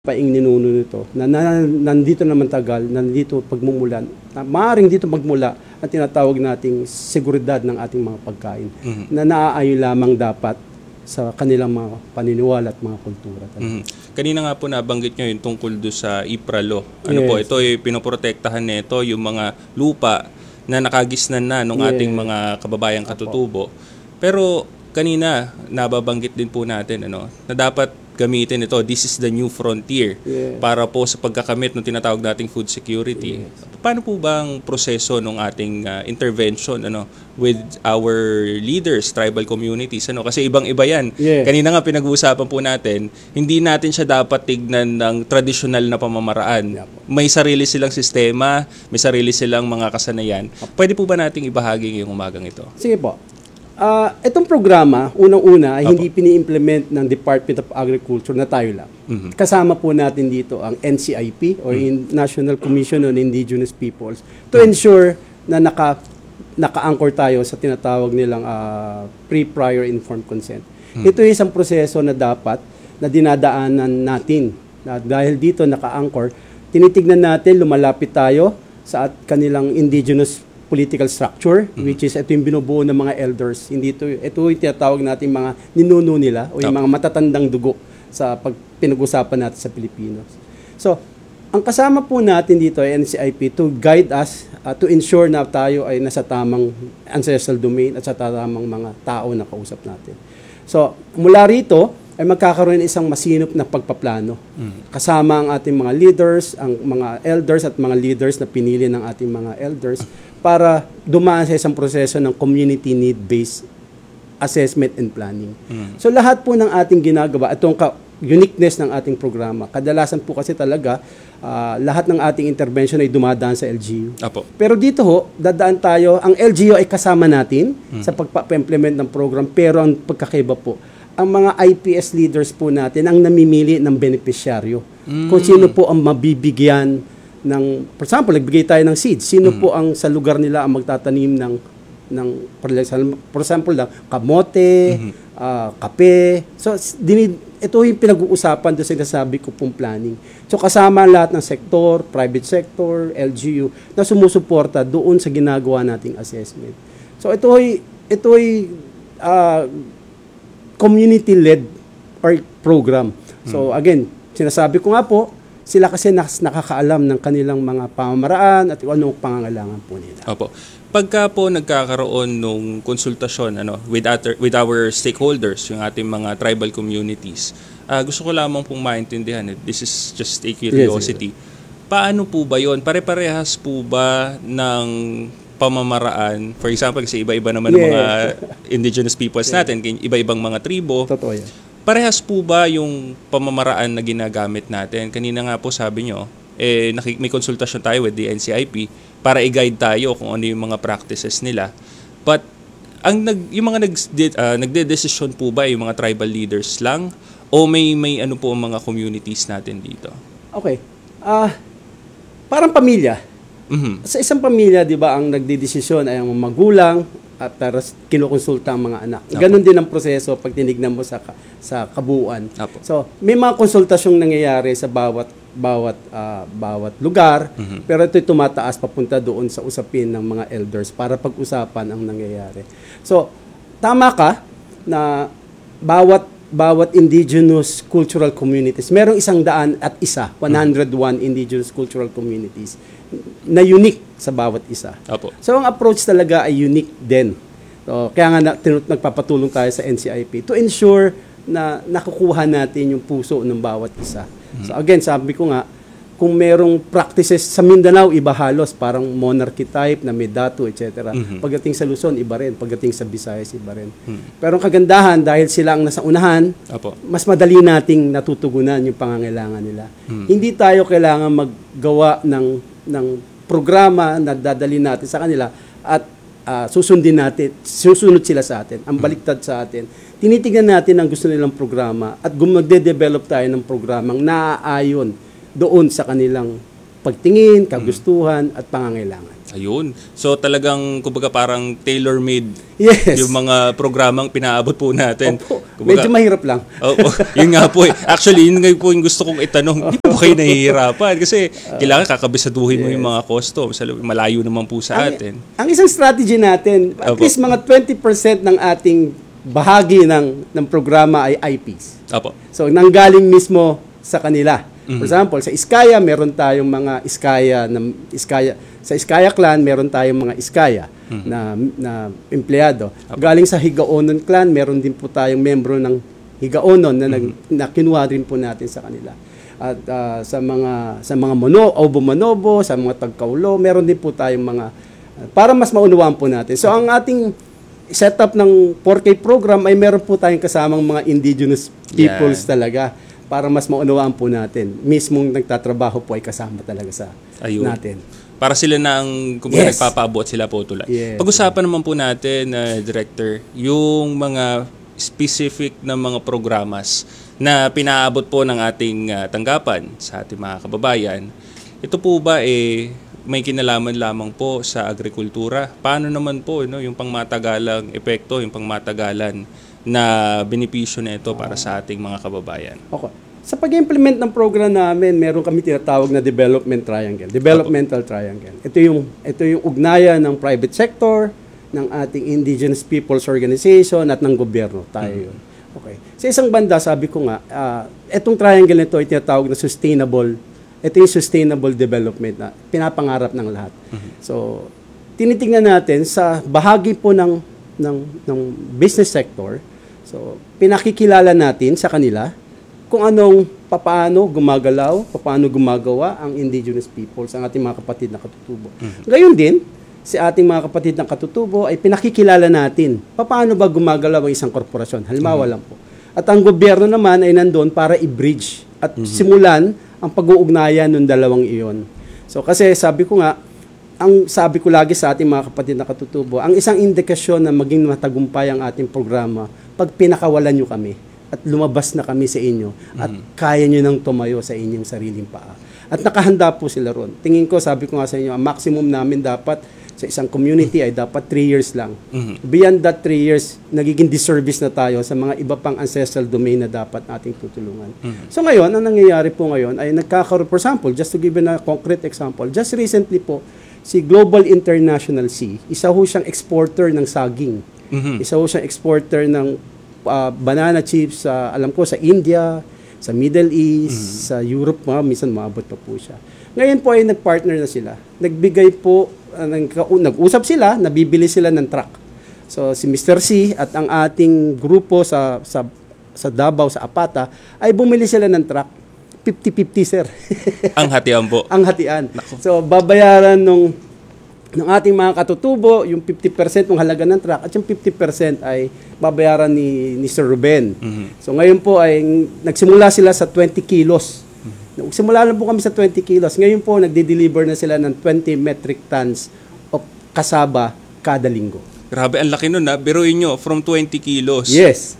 Paing ninuno nito na nandito naman tagal, nandito pagmumulan, maaaring dito magmula ang tinatawag nating seguridad ng ating mga pagkain na naaayon lamang dapat sa kanilang mga paniniwala at mga kultura. Kanina nga po nabanggit nyo yung tungkol do sa IPRA law. Ano po, ito ay pinoprotektahan nito yung mga lupa na nakagisnan na ng ating mga kababayang katutubo. Pero kanina nababanggit din po natin na dapat gamitin ito. This is the new frontier para po sa pagkakamit ng tinatawag nating food security. Paano po ba ang proseso ng ating intervention with our leaders, tribal communities? Kasi ibang-iba yan. Kanina nga pinag-uusapan po natin, hindi natin siya dapat tignan ng tradisyonal na pamamaraan. May sarili silang sistema, may sarili silang mga kasanayan. Pwede po ba nating ibahagi ngayong umagang ito? Sige po. Itong programa, unang-una, ay hindi pini-implement ng Department of Agriculture na tayo lang. Kasama po natin dito ang NCIP or National Commission on Indigenous Peoples to ensure na naka-anchor tayo sa tinatawag nilang pre-prior informed consent. Ito ay isang proseso na dapat na dinadaanan natin. Dahil dito naka-anchor, tinitignan natin, lumalapit tayo sa kanilang indigenous political structure, which is ito yung binubuo ng mga elders. Ito yung tinatawag natin mga ninuno nila o yung mga matatandang dugo sa pinag-usapan natin sa Pilipinos. So, ang kasama po natin dito ay NCIP to guide us, to ensure na tayo ay nasa tamang ancestral domain at sa tamang mga tao na kausap natin. So, mula rito ay magkakaroon ng isang masinop na pagpaplano. Kasama ang ating mga leaders, ang mga elders at mga leaders na pinili ng ating mga elders para dumaan sa isang proseso ng community need-based assessment and planning. So lahat po ng ating ginagawa, itong uniqueness ng ating programa, kadalasan po kasi talaga lahat ng ating intervention ay dumadaan sa LGU. Pero dito dadaan tayo, ang LGU ay kasama natin sa pagpa-implement ng program, pero ang pagkakaiba po, ang mga IPS leaders po natin ang namimili ng beneficiaryo. Kung sino po ang mabibigyan for example, nagbigay tayo ng seeds. Sino po ang sa lugar nila ang magtatanim for example, kamote, kape. So, ito yung pinag-uusapan doon sa sinasabi ko pong planning. So, kasama lahat ng sektor, private sector, LGU, na sumusuporta doon sa ginagawa nating assessment. So, ito ay community-led program. So, again, sinasabi ko nga po, sila kasi nakakaalam ng kanilang mga pamamaraan at anong pangangailangan po nila. Pagka po nagkakaroon ng konsultasyon with our stakeholders, yung ating mga tribal communities, gusto ko lamang pong maintindihan, this is just a curiosity. Paano po ba yun? Pare-parehas po ba ng pamamaraan? For example, kasi iba-iba naman ng mga indigenous peoples natin, iba-ibang mga tribo. Totoo yan. Parehas po ba yung pamamaraan na ginagamit natin? Kanina nga po sabi nyo, may konsultasyon tayo with the NCIP para i-guide tayo kung ano yung mga practices nila. But yung mga nagde-desisyon po ba yung mga tribal leaders lang o may ano po ang mga communities natin dito? Okay. Parang pamilya. Sa isang pamilya, di ba, ang nagdedesisyon ay ang magulang at kinukonsulta ang mga anak. Ganon din ang proseso pag tinignan mo sa kabuuan. So, may mga konsultasyong nangyayari sa bawat lugar, pero ito'y tumataas papunta doon sa usapin ng mga elders para pag-usapan ang nangyayari. So, tama ka na bawat indigenous cultural communities, merong 101 indigenous cultural communities na unique sa bawat isa. So, ang approach talaga ay unique din. So, kaya nga nagpapatulong tayo sa NCIP to ensure na nakukuha natin yung puso ng bawat isa. So, again, sabi ko nga, kung merong practices sa Mindanao, iba halos, parang monarchy type na may datu, etc. Pagdating sa Luzon, iba rin. Pagdating sa Visayas, iba rin. Pero ang kagandahan, dahil sila ang nasa unahan, mas madali nating natutugunan yung pangangailangan nila. Hindi tayo kailangan maggawa ng programa na dadali natin sa kanila at susunod sila sa atin. Ang baliktad sa atin. Tinitignan natin ang gusto nilang programa at magde-develop tayo ng programang naaayon doon sa kanilang pagtingin, kagustuhan, at pangangailangan. Ayun. So talagang kumbaga parang tailor-made Yes. yung mga programang pinaabot po natin. Opo. Kumbaga, Medyo mahirap lang. Oo, yun nga po eh. Actually, yun nga po yung gusto kong itanong. Hindi po kayo nahihirapan kasi kailangan kakabisaduhin mo yung mga customs. Malayo naman po sa atin. Ang isang strategy natin, at Opo. least mga 20% ng ating bahagi ng programa ay IPs. Apo. So, nanggaling mismo sa kanila. For example, sa Iskaya, meron tayong mga Iskaya. Sa Iskaya Clan, meron tayong mga Iskaya na empleyado. Galing sa Higaonon Clan, meron din po tayong membro ng Higaonon na kinuha rin po natin sa kanila. At sa mga Obo-Manobo, sa mga Tagkaulo, meron din po tayong mga para mas maunawaan po natin. So, ang ating setup ng 4K program ay meron po tayong kasamang mga indigenous peoples talaga para mas maunawaan po natin. Mismong nagtatrabaho po ay kasama talaga sa natin. Para sila na ang kumbaga nagpapaabot, sila po tulad. Yes. Pag-usapan naman po natin, Director, yung mga specific na mga programas na pinaabot po ng ating tanggapan sa ating mga kababayan. Ito po ba may kinalaman lamang po sa agrikultura? Paano naman po yung pangmatagalang epekto, yung pangmatagalan na benepisyo na ito para sa ating mga kababayan? Okay. Sa pag-implement ng program namin, meron kami tinatawag na developmental triangle. Ito yung ugnayan ng private sector, ng ating indigenous peoples organization at ng gobyerno. Tayo yun. Okay. Sa isang banda, sabi ko nga, itong triangle nito ay tinatawag na sustainable. Ito yung sustainable development na pinapangarap ng lahat. So, tinitingnan natin sa bahagi po ng business sector. So, pinakikilala natin sa kanila kung paano gumagalaw, paano gumagawa ang indigenous peoples, ang ating mga kapatid na katutubo. Gayon din, si ating mga kapatid na katutubo ay pinakikilala natin paano ba gumagalaw ang isang korporasyon. Halimbawa lang po. At ang gobyerno naman ay nandoon para i-bridge at simulan ang pag-uugnayan ng dalawang iyon. So kasi sabi ko nga, ang sabi ko lagi sa ating mga kapatid na katutubo, ang isang indikasyon na maging matagumpay ang ating programa, pag pinakawalan nyo kami at lumabas na kami sa inyo at kaya nyo nang tumayo sa inyong sariling paa. At nakahanda po sila ron. Tingin ko, sabi ko nga sa inyo, ang maximum namin dapat sa isang community ay dapat 3 years lang. Beyond that 3 years, nagiging disservice na tayo sa mga iba pang ancestral domain na dapat nating tutulungan. So ngayon, ang nangyayari po ngayon ay nagkakaroon, for example, just to give you a concrete example, just recently po, si Global International Sea, isa ho siyang exporter ng saging. Isa ho siyang exporter ng banana chips, alam ko, sa India, sa Middle East, sa Europe, minsan maabot pa po siya. Ngayon po ay nag-partner na sila. Nagbigay po, nag-usap sila, nabibili sila ng truck. So si Mr. C at ang ating grupo sa Davao, sa Apata, ay bumili sila ng truck. 50-50, sir. Ang hatian po. Ang hatian. So babayaran ng ating mga katutubo, yung 50% ng halaga ng truck at yung 50% ay babayaran ni Sir Ruben. So ngayon po ay nagsimula sila sa 20 kilos. Nagsimula lang po kami sa 20 kilos. Ngayon po nagde-deliver na sila ng 20 metric tons of kasaba kada linggo. Grabe, ang laki nun ha. Biruin nyo, from 20 kilos. Yes.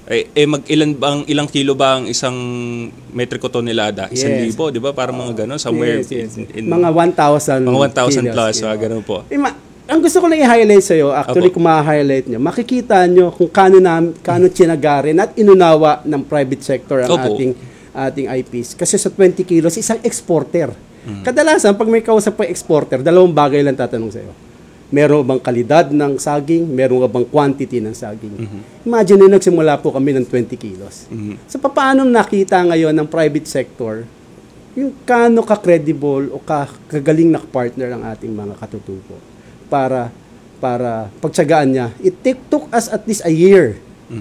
Ilang kilo ba ang isang metriko tonelada? 1,000, di ba? Parang mga gano'n. Somewhere Yes. in Mga 1,000 mga 1,000 kilos, plus. Gano'n po. Ang gusto ko lang i-highlight sa'yo, actually kung ma-highlight nyo, makikita nyo kung kano tsinagarin at inunawa ng private sector ang ating IPs. Kasi sa 20 kilos, isang exporter. Kadalasan, pag may kausap pa exporter, dalawang bagay lang tatanong sa'yo. Meron bang kalidad ng saging? Meron bang quantity ng saging? Imagine nyo, nagsimula po kami ng 20 kilos. So, paano nakita ngayon ng private sector yung kano ka-credible o kagaling na partner ang ating mga katutubo para pagtsagaan niya. It took us at least a year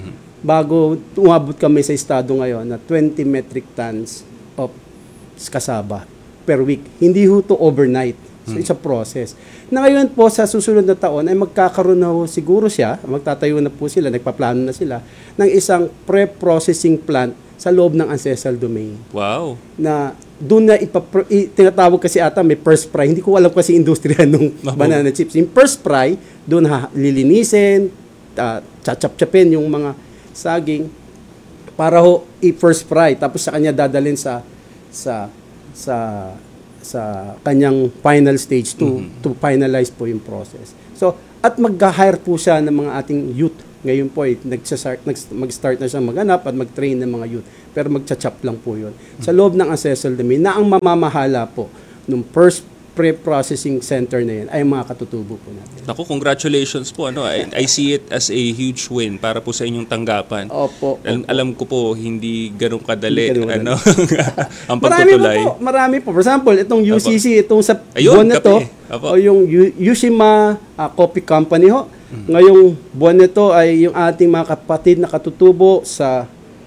bago umabot kami sa estado ngayon na 20 metric tons of kasaba per week. Hindi ho to overnight. So, it's a process. Na ngayon po, sa susunod na taon, ay magkakaroon na ho siguro siya, magtatayo na po sila, nagpaplano na sila, ng isang pre-processing plant sa loob ng ancestral domain. Wow. Na doon na tinatawag kasi ata may first fry. Hindi ko alam kasi industriya nung banana chips. Yung first fry, doon lilinisin, chachap-chapin yung mga saging para ho i-first fry. Tapos sa kanya dadalhin sa sa kanyang final stage to finalize po yung process. So, at mag-hire po siya ng mga ating youth. Ngayon po ay mag-start na siya maghanap at mag-train ng mga youth. Pero mag-chachap lang po yun. Sa loob ng Assessor Domain na ang mamamahala po nung first pre-processing center na yan ay mga katutubo po natin. Naku, congratulations po. I see it as a huge win para po sa inyong tanggapan. Opo. Alam ko po, hindi ganun kadali Hindi ganun ang pagtutulay. Marami po. For example, itong UCC, itong sa Ayun, buwan na to, o yung Yushima Coffee Company ho. Ngayong buwan na to ay yung ating mga kapatid na katutubo sa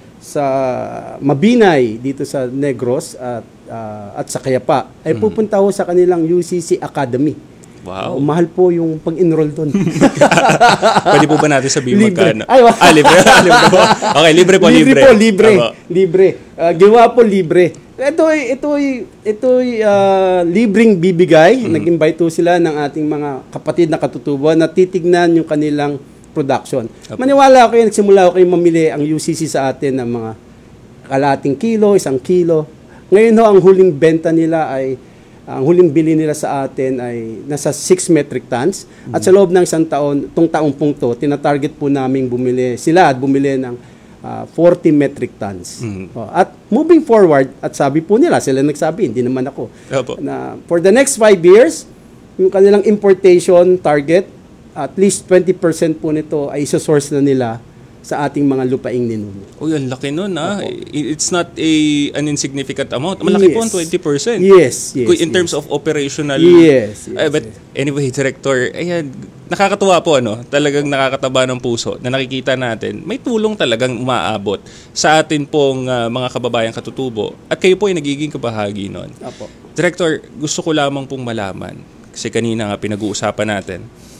Mabinay dito sa Negros at sa Kayapa ay pupunta ho sa kanilang UCC Academy. Wow. Mahal po yung pag-enroll doon. Pwede po ba natin sabihin magkano? Libre. Libre po. Okay, libre po. Libre. Ginawa po libre. Ito ay libreng bibigay. Nag-invite po sila ng ating mga kapatid na katutubo na titignan yung kanilang production. Maniwala ako nagsimula ako kayong mamili ang UCC sa atin ng mga kalating kilo, 1 kilo. Ngayon ho, ang huling benta nila ay, ang huling bili nila sa atin ay nasa 6 metric tons. At sa loob ng isang taon, itong taong pong to, tinatarget po namin bumili ng 40 metric tons. At moving forward, at sabi po nila, sila nagsabi, hindi naman ako, na for the next 5 years, yung kanilang importation target, at least 20% po nito ay isa-source na nila sa ating mga lupaing ninuno. Uy, ang laki nun It's not an insignificant amount. Malaki po ang 20%. Yes. In terms of operational. Yes. But anyway, Director, ayan, nakakatuwa po talagang nakakataba ng puso na nakikita natin may tulong talagang umaabot sa atin pong mga kababayang katutubo at kayo po ay nagiging kabahagi nun. Apo. Director, gusto ko lamang pong malaman kasi kanina nga pinag-uusapan natin.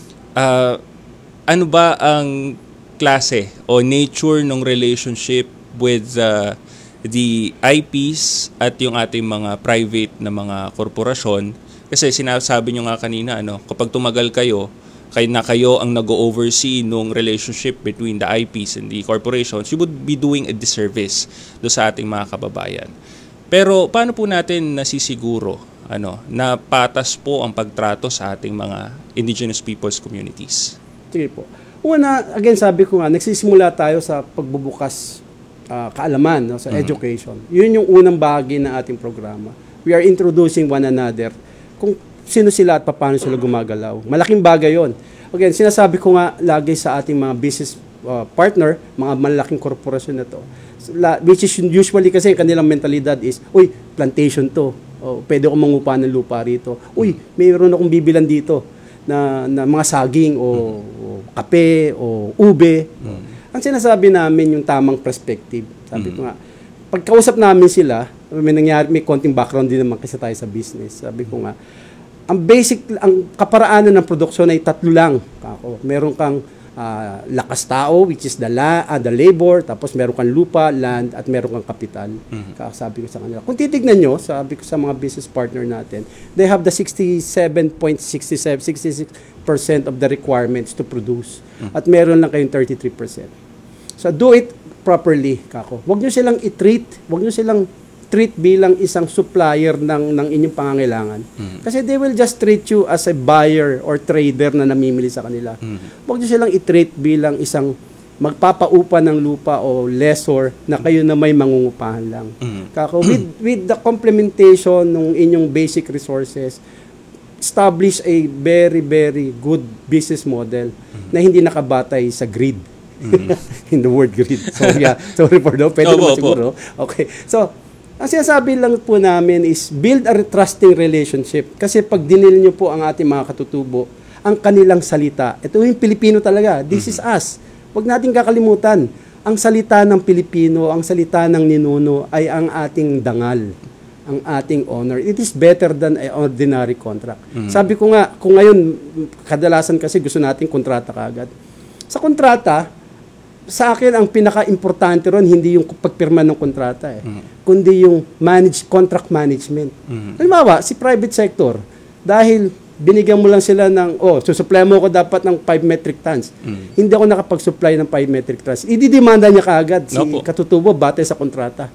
Ano ba ang klase o nature ng relationship with the IPs at yung ating mga private na mga korporasyon? Kasi sinasabi nyo nga kanina, kapag tumagal kayo ang nag-oversee nung relationship between the IPs and the corporations, you would be doing a disservice do sa ating mga kababayan. Pero paano po natin nasisiguro na patas po ang pagtrato sa ating mga indigenous peoples communities? Sige po. Una, again, sabi ko nga, nagsisimula tayo sa pagbubukas kaalaman sa education. Yun yung unang bahagi ng ating programa. We are introducing one another kung sino sila at paano sila gumagalaw. Malaking bagay yon. Again, sinasabi ko nga lagi sa ating mga business partner, mga malaking korporasyon na to, which is usually kasi kanilang mentalidad is, uy, plantation to. Pwede akong mangupa ng lupa rito. Uy, mayroon akong bibilan dito na mga saging o kape o ube. Ang sinasabi namin yung tamang perspective. Sabi ko nga, pagkausap namin sila, may konting background din naman kasi tayo sa business. Sabi ko nga, ang kaparaanan ng produksyon ay 3 lang. Meron kang lakas tao, which is the labor, tapos meron kang lupa, land, at meron kang kapital. Sabi ko sa kanila. Kung titignan nyo, sabi ko sa mga business partner natin, they have the 66% of the requirements to produce. At meron lang kayong 33%. So do it properly, kako. Huwag nyo silang treat bilang isang supplier ng inyong pangangailangan. Kasi they will just treat you as a buyer or trader na namimili sa kanila. Huwag nyo silang i-treat bilang isang magpapaupa ng lupa o lessor na kayo na may mangungupahan lang. Kako, with the complementation ng inyong basic resources, establish a very, very good business model na hindi nakabatay sa greed. In the word greed. So yeah, sorry for that. Pwede naman siguro. Okay. So, ang sinasabi lang po namin is build a trusting relationship. Kasi pag dinil nyo po ang ating mga katutubo, ang kanilang salita, ito yung Pilipino talaga, this is us. Huwag natin kakalimutan, ang salita ng Pilipino, ang salita ng ninuno ay ang ating dangal, ang ating honor. It is better than an ordinary contract. Sabi ko nga, kung ngayon, kadalasan kasi gusto natin kontrata kaagad. Sa kontrata, sa akin, ang pinaka-importante ron, hindi yung pagpirma ng kontrata kundi yung contract management. Halimbawa, si private sector, dahil binigyan mo lang sila ng, susupply mo ako dapat ng 5 metric tons. Hindi ako nakapag-supply ng 5 metric tons. Ididemanda niya kaagad si katutubo batay sa kontrata.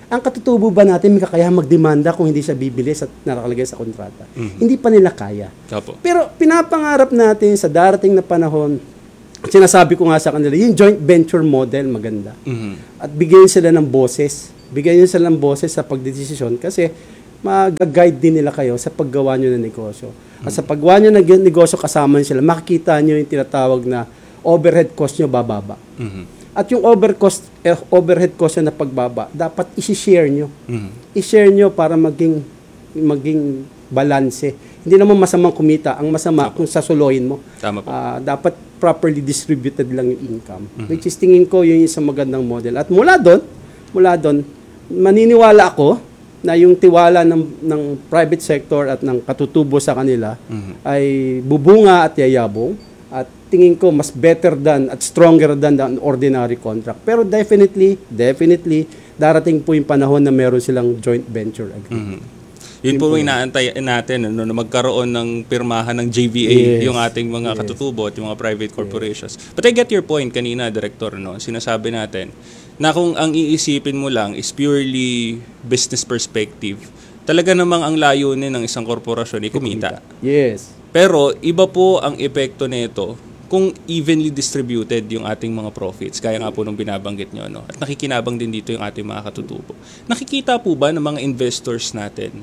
Ang katutubo ba natin may kakayahang magdemanda kung hindi siya bibili sa nakalagay sa kontrata? Hindi pa nila kaya. Opo. Pero pinapangarap natin sa darating na panahon, sinasabi ko nga sa kanila, yung joint venture model maganda. At bigyan sila ng boses. Bigyan sila ng boses sa pagdedesisyon kasi mag-guide din nila kayo sa paggawa nyo ng negosyo. At sa paggawa nyo ng negosyo kasama sila, makikita nyo yung tinatawag na overhead cost nyo bababa. At yung overhead cost na pagbaba, dapat i-share nyo. I-share nyo para maging balanse. Hindi naman masamang kumita. Ang masama kung sasuloyin mo. Tama po. Dapat properly distributed lang yung income. Which is tingin ko yun yung isang magandang model. At mula doon, maniniwala ako na yung tiwala ng private sector at ng katutubo sa kanila ay bubunga at yayabong. At tingin ko mas better than at stronger than an ordinary contract. Pero definitely, darating po yung panahon na meron silang joint venture agreement. Yun po yung inaantay natin na magkaroon ng pirmahan ng JVA yung ating mga katutubo at yung mga private corporations. But I get your point kanina, Director, no? Sinasabi natin na kung ang iisipin mo lang is purely business perspective, talaga namang ang layunin ng isang korporasyon ay kumita. Yes. Pero iba po ang epekto nito kung evenly distributed yung ating mga profits, kaya nga po nung binabanggit nyo, no? At nakikinabang din dito yung ating mga katutubo. Nakikita po ba ng mga investors natin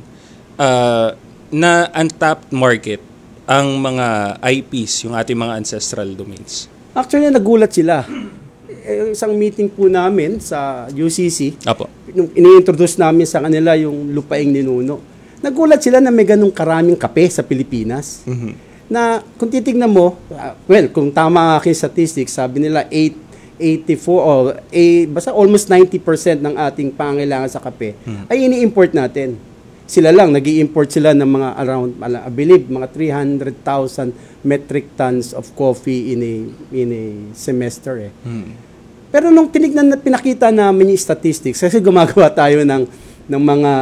na untapped market ang mga IPs, yung ating mga ancestral domains? Actually, nagulat sila. Isang meeting po namin sa UCC, Apo. nung ini-introduce namin sa kanila yung lupaing ninuno, nagulat sila na may ganung karaming kape sa Pilipinas. Na kung titignan mo, kung tama ang aking statistics, sabi nila 84 basta almost 90% ng ating pangailangan sa kape ay ini-import natin. Sila lang, nag-i-import sila ng mga around, I believe, mga 300,000 metric tons of coffee in a semester. Pero nung pinakita namin yung statistics, kasi gumagawa tayo ng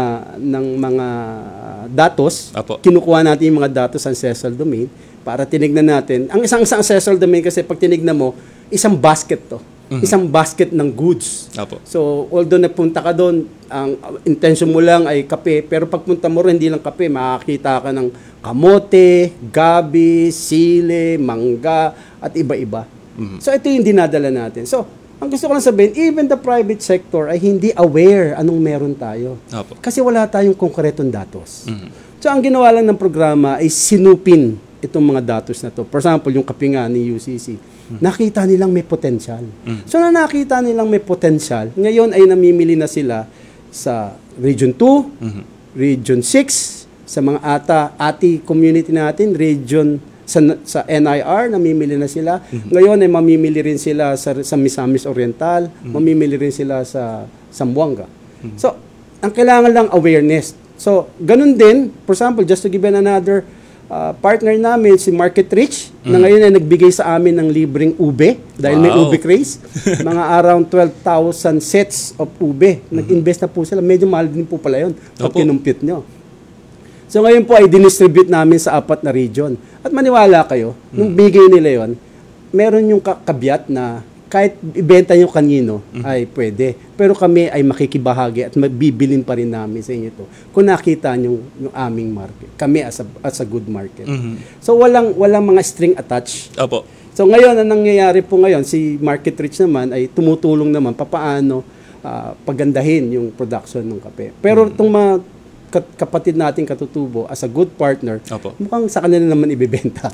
mga datos, kinukuha natin yung mga datos sa ancestral domain para tinignan natin. Ang isang ancestral domain kasi pag tinignan mo, isang basket to. Isang basket ng goods. So, although nagpunta ka doon, ang intention mo lang ay kape, pero pagpunta mo rin, hindi lang kape, makakita ka ng kamote, gabi, sili, mangga, at iba-iba. So, ito yung dinadala natin. So, ang gusto ko lang sabihin, even the private sector ay hindi aware anong meron tayo. Kasi wala tayong konkretong datos. So, ang ginawa lang ng programa ay sinupin itong mga datos na to. For example, yung kape nga ni UCC, nakita nilang may potential. So, na nakita nilang may potential, ngayon ay namimili na sila sa Region 2, Region 6, sa mga ati community natin, Region sa NIR, namimili na sila. Ngayon ay mamimili rin sila sa Misamis Oriental, mamimili rin sila sa Zamboanga. So, ang kailangan lang awareness. So, ganun din, for example, just to give another partner namin, si Market Rich, na ngayon ay nagbigay sa amin ng libreng ube, dahil may ube craze. Mga around 12,000 sets of ube. Nag-invest na po sila. Medyo mahal din po pala yun pag kinumpit nyo. So ngayon po ay dinistribute namin sa 4 na region. At maniwala kayo, nung bigay nila yon, meron yung kabyat na kahit ibenta nyo kanino ay pwede. Pero kami ay makikibahagi at mabibilin pa rin namin sa inyo ito kung nakita nyo yung aming market. Kami as a good market. So walang mga string attached. So ngayon, ang nangyayari po ngayon, si Market Rich naman ay tumutulong naman papaano pagandahin yung production ng kape. Pero itong mga kapatid nating katutubo as a good partner, mukhang sa kanila naman ibibenta.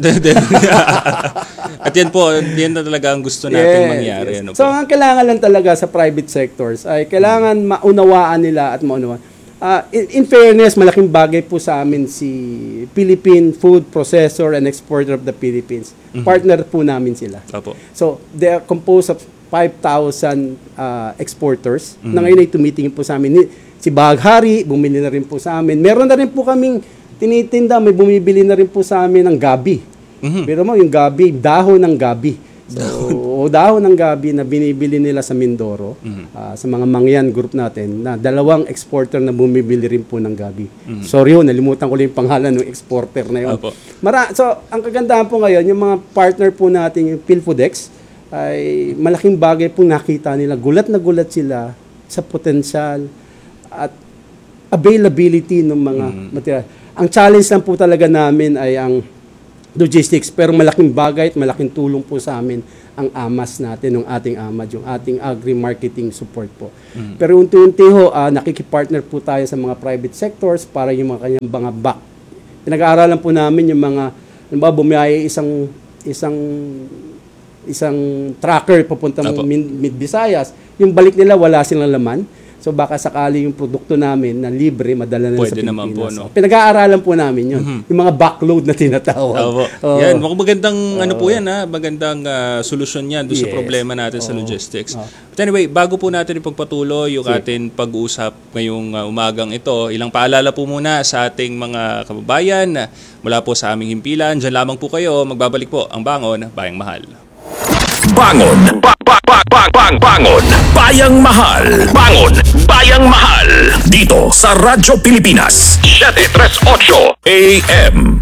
At yan po, yan na talaga ang gusto natin mangyari. Ano po? So, ang kailangan lang talaga sa private sectors ay kailangan maunawaan nila at maunawaan. In fairness, malaking bagay po sa amin si Philippine Food Processor and Exporter of the Philippines. Partner po namin sila. So, they are composed of 5,000 exporters na ngayon ay tumitingin po sa amin. Si Baghari, bumili na rin po sa amin. Meron na rin po kaming tinitinda, may bumibili na rin po sa amin ng gabi. Pero mo, yung gabi, dahon ng gabi. So, dahon ng gabi na binibili nila sa Mindoro, sa mga mangyan group natin, na 2 exporter na bumibili rin po ng gabi. Sorry nalimutan ko lang yung pangalan ng exporter na yun. So, ang kagandahan po ngayon, yung mga partner po natin, yung Philfodex, ay malaking bagay po nakita nila. Gulat na gulat sila sa potensyal at availability ng mga material. Ang challenge lang po talaga namin ay ang logistics, pero malaking bagay at malaking tulong po sa amin ang AMAS natin, yung ating AMAD, yung ating agri-marketing support po. Pero unti-unti ho, nakikipartner po tayo sa mga private sectors para yung mga kanyang mga back. Pinag-aaralan po namin yung mga, bumiyay isang tracker papuntang Mid-Visayas, yung balik nila wala silang laman. So baka sakali yung produkto namin na libre, madala na sa Pwede Pilipinas. naman po, no? Pinag-aaralan po namin yun. Yung mga backload na tinatawag. Yan, magandang ano po yan, magandang solusyon yan doon sa Yes. problema natin sa logistics. But anyway, bago po natin ipagpatuloy yung ating pag-uusap ngayong umagang ito, ilang paalala po muna sa ating mga kababayan mula po sa aming himpilan. Diyan lamang po kayo, magbabalik po ang Bangon, Bayang Mahal. Bangon, bangon, Bayang Mahal. Bangon, Bayang Mahal. Dito sa Radyo Pilipinas, 738 AM.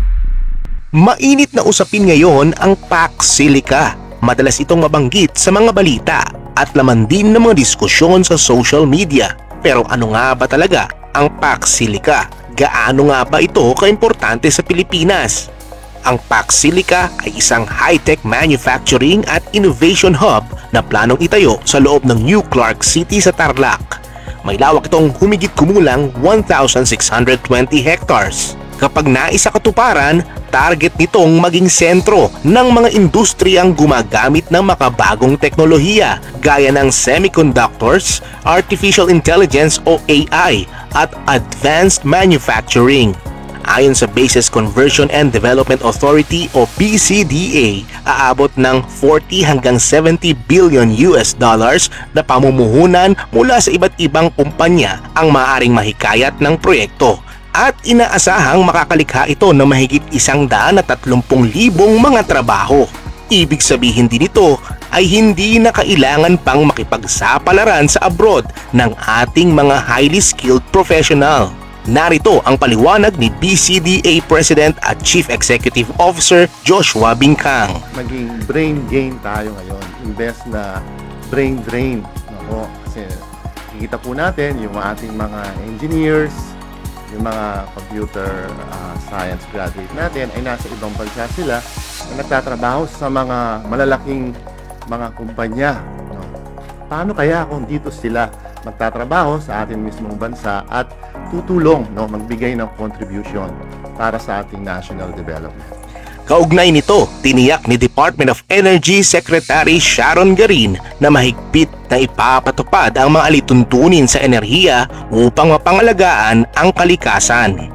Mainit na usapin ngayon ang Pax Silica. Madalas itong mabanggit sa mga balita at laman din ng mga diskusyon sa social media. Pero ano nga ba talaga ang Pax Silica? Gaano nga ba ito kaimportante sa Pilipinas? Ang Pax Silica ay isang high-tech manufacturing at innovation hub na planong itayo sa loob ng New Clark City sa Tarlac. May lawak itong humigit kumulang 1,620 hectares. Kapag naisa katuparan, target nitong maging sentro ng mga industriyang gumagamit ng makabagong teknolohiya gaya ng semiconductors, artificial intelligence o AI at advanced manufacturing. Ayon sa Bases Conversion and Development Authority o BCDA, aabot ng 40 hanggang 70 billion US dollars na pamumuhunan mula sa iba't ibang kumpanya ang maaaring mahikayat ng proyekto. At inaasahang makakalikha ito ng mahigit 130,000 mga trabaho. Ibig sabihin din ito ay hindi na kailangan pang makipagsapalaran sa abroad ng ating mga highly skilled professional. Narito ang paliwanag ni BCDA President at Chief Executive Officer Joshua Bingkang. Maging brain gain tayo ngayon, imbes na brain drain. No? Kasi kikita po natin yung ating mga engineers, yung mga computer science graduate natin ay nasa ibang bansa sila na nagtatrabaho sa mga malalaking mga kumpanya. No? Paano kaya kung dito sila magtatrabaho sa ating mismong bansa at tutulong, no, magbigay ng contribution para sa ating national development? Kaugnay nito, tiniyak ni Department of Energy Secretary Sharon Garin na mahigpit na ipapatupad ang mga alituntunin sa enerhiya upang mapangalagaan ang kalikasan.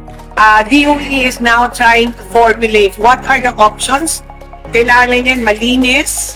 DOE is now trying to formulate what are the options. Kailangan yan malinis,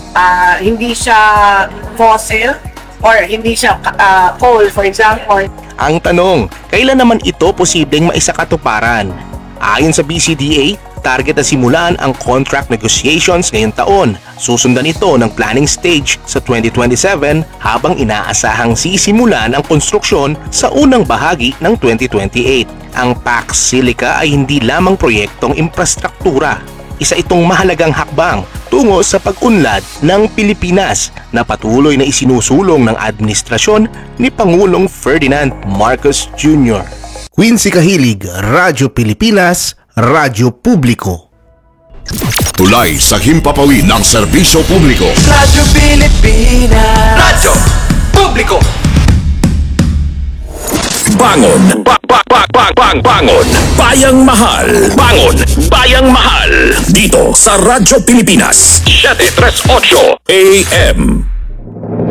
hindi siya fossil, or hindi siya coal, for example. Ang tanong, kailan naman ito posibleng maisakatuparan? Ayon sa BCDA, target na simulan ang contract negotiations ngayong taon. Susundan ito ng planning stage sa 2027 habang inaasahang sisimulan ang konstruksyon sa unang bahagi ng 2028. Ang Pax Silica ay hindi lamang proyektong infrastruktura. Isa itong mahalagang hakbang tungo sa pag-unlad ng Pilipinas na patuloy na isinusulong ng administrasyon ni Pangulong Ferdinand Marcos Jr. Quincy Kahilig, Radyo Pilipinas, Radyo Publiko. Tulay sa himpapawid ng serbisyo publiko. Radyo Pilipinas. Radyo Publiko. Bangon, bangon, Bayang Mahal. Bangon, Bayang Mahal. Dito sa Radyo Pilipinas, 738 AM.